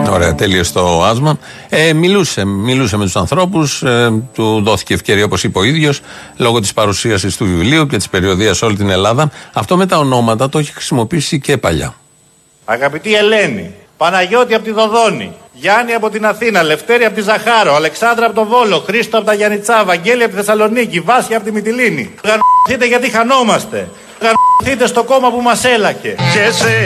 Ωραία, τέλειωσε το άσμα. Μιλούσε με τους ανθρώπους, του δόθηκε ευκαιρία, όπως είπε ο ίδιος, λόγω της παρουσίασης του βιβλίου και της περιοδείας σε όλη την Ελλάδα. Αυτό με τα ονόματα το έχει χρησιμοποιήσει και παλιά. Αγαπητή Ελένη, Παναγιώτη από τη Δοδόνη, Γιάννη από την Αθήνα, Λευτέρη από τη Ζαχάρο, Αλεξάνδρα από τον Βόλο, Χρήστο από τα Γιαννιτσά, Βαγγέλη από τη Θεσσαλονίκη, Βάσια από τη Μυτιλήνη. Γαμηθείτε γιατί χανόμαστε. Γαμηθείτε στο κόμμα που μας έλακε.